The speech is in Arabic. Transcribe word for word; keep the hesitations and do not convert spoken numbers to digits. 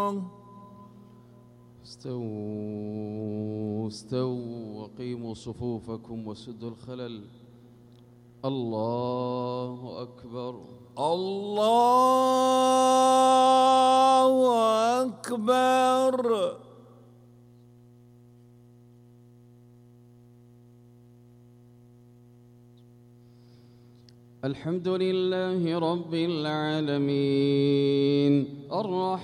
استووا استووا وقيموا صفوفكم وسدوا الخلل. الله أكبر الله أكبر. الحمد لله رب العالمين الرحمن